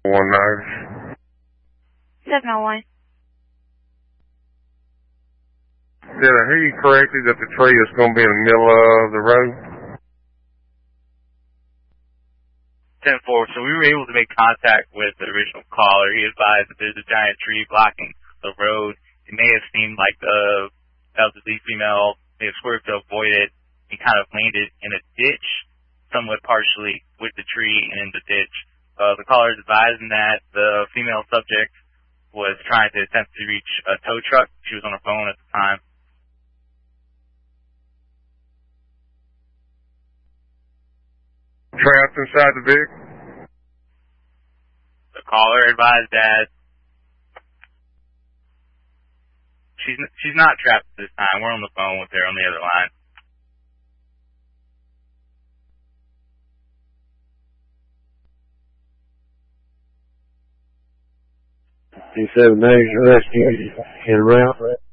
19. 701. Did I hear you correctly that the tree is going to be in the middle of the road? 10-4. So we were able to make contact with the original caller. He advised that there's a giant tree blocking the road. It may have seemed like that was the lead female. They have swerved to avoid it. He kind of landed in a ditch, somewhat partially with the tree and in the ditch. The caller is advising that the female subject was trying to attempt to reach a tow truck. She was on her phone at the time. Trapped inside the vehicle? The caller advised that she's not trapped this time. We're on the phone with her on the other line. D7 Rescue en route.